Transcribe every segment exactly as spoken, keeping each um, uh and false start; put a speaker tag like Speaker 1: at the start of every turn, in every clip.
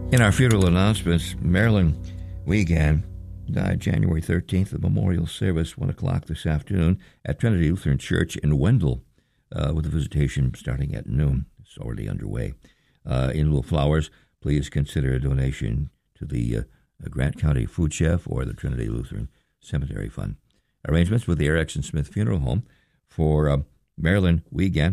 Speaker 1: In our funeral announcements, Marilyn Wiegand died January thirteenth. The memorial service, one o'clock this afternoon at Trinity Lutheran Church in Wendell, uh, with the visitation starting at noon. It's already underway. Uh, in lieu of flowers, please consider a donation to the uh, Grant County Food Chef or the Trinity Lutheran Cemetery Fund. Arrangements with the Erickson Smith Funeral Home for uh, Marilyn Wiegand.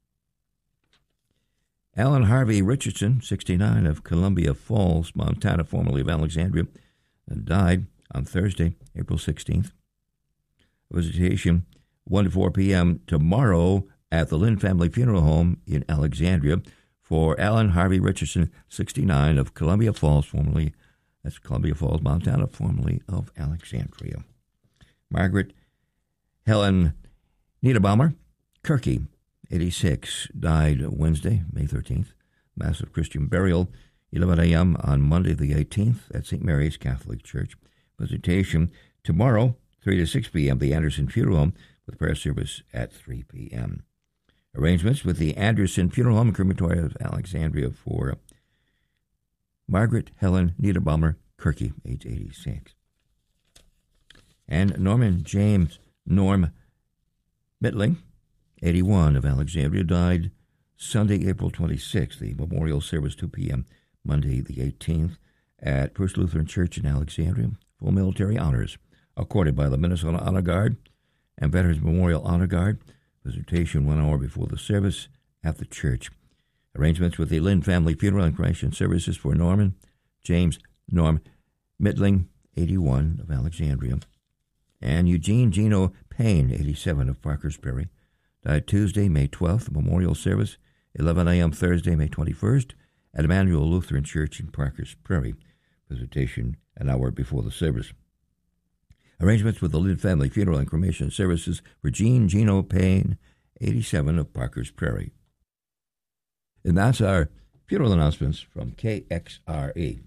Speaker 1: Alan Harvey Richardson, sixty-nine, of Columbia Falls, Montana, formerly of Alexandria, died on Thursday, April sixteenth. Visitation one to four p.m. tomorrow at the Lynn Family Funeral Home in Alexandria for Alan Harvey Richardson, sixty-nine, of Columbia Falls, formerly, that's Columbia Falls, Montana, formerly of Alexandria. Margaret Helen Niederbaumer Kirky, eighty-six, died Wednesday, May thirteenth. Massive Christian burial, eleven a.m. on Monday the eighteenth at Saint Mary's Catholic Church. Visitation tomorrow, three to six p.m. the Anderson Funeral Home with prayer service at three p.m. Arrangements with the Anderson Funeral Home and Crematory of Alexandria for Margaret Helen Niederbaumer Kirky, age eighty-six. And Norman James Norm Mittling, eighty-one, of Alexandria, died Sunday, April twenty-sixth. The memorial service, two p.m. Monday the eighteenth at First Lutheran Church in Alexandria. Full military honors accorded by the Minnesota Honor Guard and Veterans Memorial Honor Guard. Visitation one hour before the service at the church. Arrangements with the Lynn Family Funeral and Cremation Services for Norman James Norm Mittling, eighty-one, of Alexandria. And Eugene Gino Payne, eighty-seven, of Parkers Prairie, died Tuesday, May twelfth. Memorial service, eleven a.m. Thursday, May twenty-first, at Emmanuel Lutheran Church in Parkers Prairie. Visitation an hour before the service. Arrangements with the Lynn Family Funeral and Cremation Services for Gene Gino Payne, eighty-seven, of Parkers Prairie. And that's our funeral announcements from K X R E.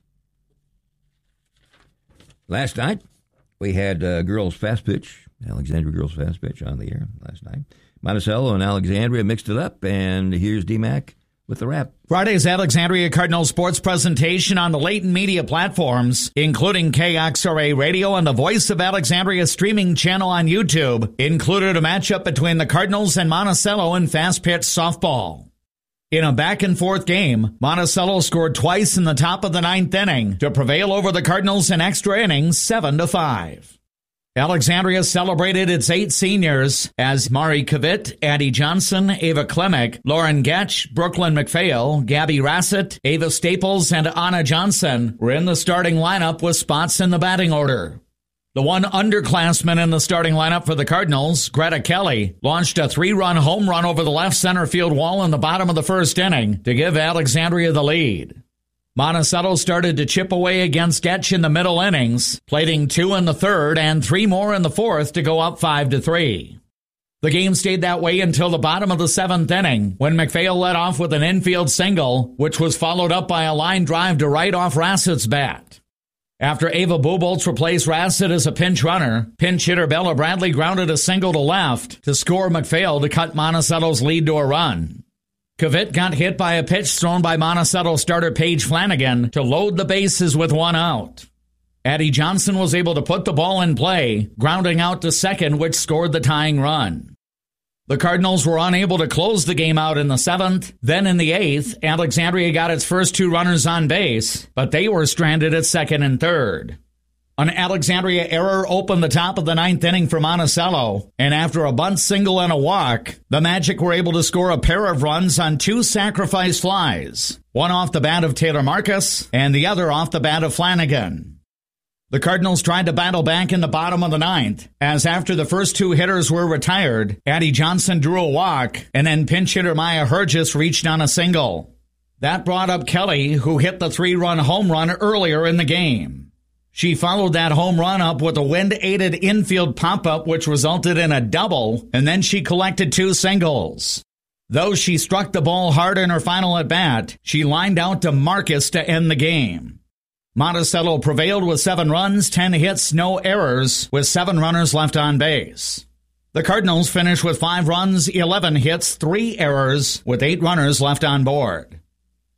Speaker 1: Last night, we had uh, girls fast pitch, Alexandria girls fast pitch on the air last night. Monticello and Alexandria mixed it up, and here's D-Mac with the wrap.
Speaker 2: Friday's Alexandria Cardinal sports presentation on the Leighton media platforms, including K X R A Radio and the Voice of Alexandria streaming channel on YouTube, included a matchup between the Cardinals and Monticello in fast pitch softball. In a back-and-forth game, Monticello scored twice in the top of the ninth inning to prevail over the Cardinals in extra innings, seven to five. Alexandria celebrated its eight seniors as Mari Kavit, Addie Johnson, Ava Klemick, Lauren Getch, Brooklyn McPhail, Gabby Rassett, Ava Staples, and Anna Johnson were in the starting lineup with spots in the batting order. The one underclassman in the starting lineup for the Cardinals, Greta Kelly, launched a three-run home run over the left center field wall in the bottom of the first inning to give Alexandria the lead. Monticello started to chip away against Getch in the middle innings, plating two in the third and three more in the fourth to go up five to three. The game stayed that way until the bottom of the seventh inning, when McPhail led off with an infield single, which was followed up by a line drive to right off Rassett's bat. After Ava Buboltz replaced Rassett as a pinch runner, pinch hitter Bella Bradley grounded a single to left to score McPhail to cut Monticello's lead to a run. Kavit got hit by a pitch thrown by Monticello starter Paige Flanagan to load the bases with one out. Addie Johnson was able to put the ball in play, grounding out to second, which scored the tying run. The Cardinals were unable to close the game out in the seventh. Then in the eighth, Alexandria got its first two runners on base, but they were stranded at second and third. An Alexandria error opened the top of the ninth inning for Monticello, and after a bunt single and a walk, the Magic were able to score a pair of runs on two sacrifice flies, one off the bat of Taylor Marcus and the other off the bat of Flanagan. The Cardinals tried to battle back in the bottom of the ninth, as after the first two hitters were retired, Addie Johnson drew a walk, and then pinch hitter Maya Hergis reached on a single. That brought up Kelly, who hit the three-run home run earlier in the game. She followed that home run up with a wind-aided infield pop-up, which resulted in a double, and then she collected two singles. Though she struck the ball hard in her final at-bat, she lined out to Marcus to end the game. Monticello prevailed with seven runs, ten hits, no errors, with seven runners left on base. The Cardinals finished with five runs, eleven hits, three errors, with eight runners left on board.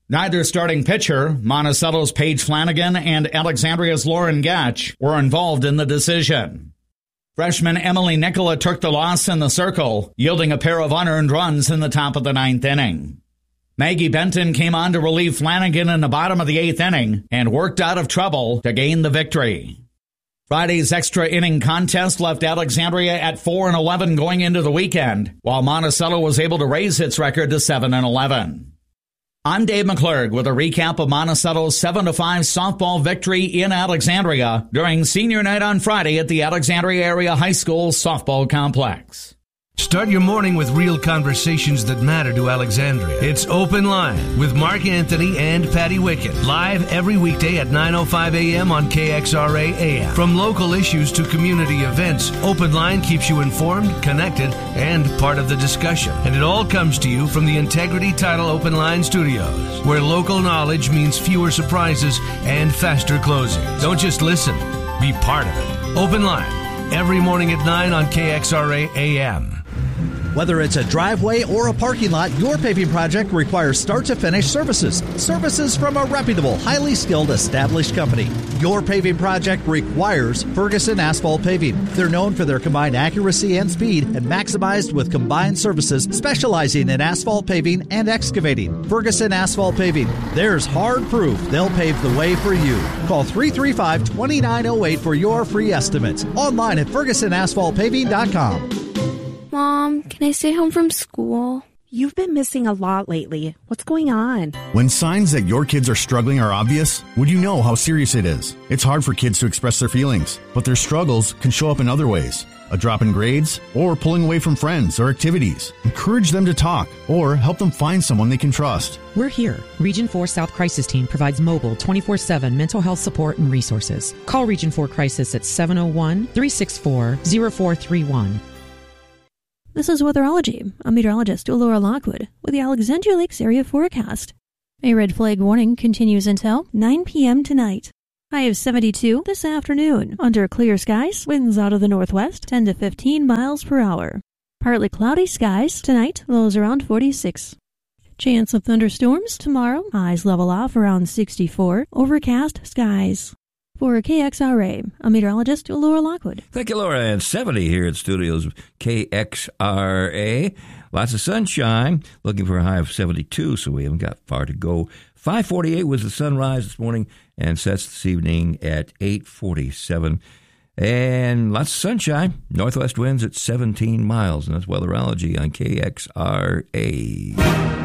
Speaker 2: Neither starting pitcher, Monticello's Paige Flanagan and Alexandria's Lauren Gatch, were involved in the decision. Freshman Emily Nicola took the loss in the circle, yielding a pair of unearned runs in the top of the ninth inning. Maggie Benton came on to relieve Flanagan in the bottom of the eighth inning and worked out of trouble to gain the victory. Friday's extra inning contest left Alexandria at four and eleven going into the weekend, while Monticello was able to raise its record to seven and eleven. I'm Dave McClurg with a recap of Monticello's seven to five softball victory in Alexandria during senior night on Friday at the Alexandria Area High School softball complex.
Speaker 3: Start your morning with real conversations that matter to Alexandria. It's Open Line with Mark Anthony and Patty Wickett. Live every weekday at nine oh five a.m. on K X R A A M. From local issues to community events, Open Line keeps you informed, connected, and part of the discussion. And it all comes to you from the Integrity Title Open Line Studios, where local knowledge means fewer surprises and faster closings. Don't just listen, be part of it. Open Line, every morning at nine on K X R A A M.
Speaker 4: Whether it's a driveway or a parking lot, your paving project requires start-to-finish services. Services from a reputable, highly skilled, established company. Your paving project requires Ferguson Asphalt Paving. They're known for their combined accuracy and speed and maximized with combined services specializing in asphalt paving and excavating. Ferguson Asphalt Paving. There's hard proof they'll pave the way for you. Call three three five, two nine zero eight for your free estimates. Online at ferguson asphalt paving dot com.
Speaker 5: Mom, can I stay home from school?
Speaker 6: You've been missing a lot lately. What's going on?
Speaker 7: When signs that your kids are struggling are obvious, would you know how serious it is? It's hard for kids to express their feelings, but their struggles can show up in other ways. A drop in grades, or pulling away from friends or activities. Encourage them to talk, or help them find someone they can trust.
Speaker 8: We're here. Region four South Crisis Team provides mobile twenty-four seven mental health support and resources. Call Region four Crisis at seven oh one, three six four, oh four three one.
Speaker 9: This is Weatherology. I'm meteorologist Laura Lockwood with the Alexandria Lakes area forecast. A red flag warning continues until nine p.m. tonight. High of seventy-two this afternoon. Under clear skies, winds out of the northwest, ten to fifteen miles per hour. Partly cloudy skies tonight, lows around forty-six. Chance of thunderstorms tomorrow, highs level off around sixty-four. Overcast skies. For K X R A, I'm meteorologist Laura Lockwood.
Speaker 1: Thank you, Laura. And seventy here at studios of K X R A. Lots of sunshine. Looking for a high of seventy-two, so we haven't got far to go. five forty-eight was the sunrise this morning and sets this evening at eight forty-seven. And lots of sunshine. Northwest winds at seventeen miles. And that's Weatherology on K X R A.